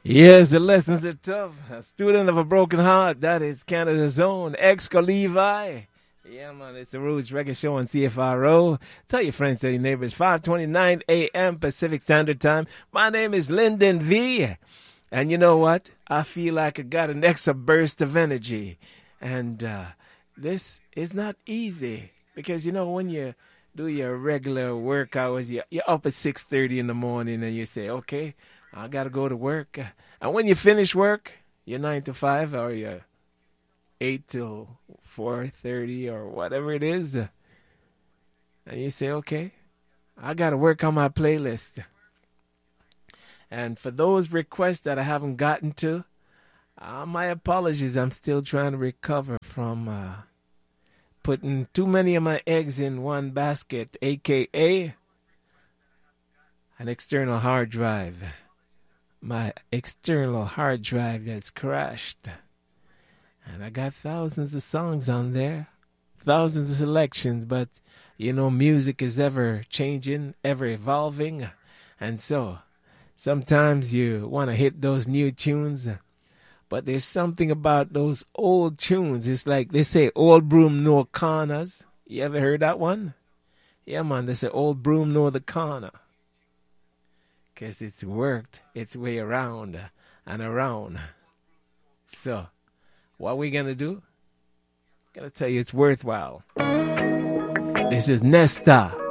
Yes, the lessons are tough. A student of a broken heart, that is Canada's own Exco Levi. Yeah, man, it's the Roots Reggae Show on CFRO. Tell your friends, tell your neighbors. 5:29 a.m. Pacific Standard Time. My name is Lyndon V. And you know what? I feel like I got an extra burst of energy. And this is not easy. Because, you know, when you do your regular work hours, you're up at 6:30 in the morning and you say, okay, I got to go to work. And when you finish work, you're 9 to 5 or you're 8 till 4:30 or whatever it is. And you say, okay, I got to work on my playlist. And for those requests that I haven't gotten to, my apologies. I'm still trying to recover from putting too many of my eggs in one basket, a.k.a. an external hard drive. My external hard drive that's crashed. And I got thousands of songs on there, thousands of selections, but you know, music is ever changing, ever evolving. And so, sometimes you want to hit those new tunes, but there's something about those old tunes. It's like they say, old broom no corners. You ever heard that one? Yeah, man, they say, old broom no the corner. Because it's worked its way around and around. So, what we going to do? Going to tell you it's worthwhile. This is Nesta.